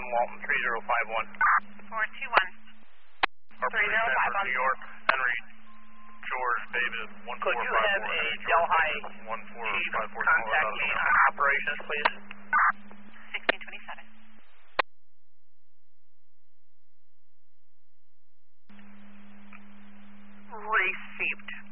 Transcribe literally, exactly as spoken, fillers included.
Walton, three zero five one. four two one. three zero five one. New York, Henry, George, David, one four Could you five have four. a Delhi one four chief five four. contact me on operations, please? sixteen twenty-seven. Received.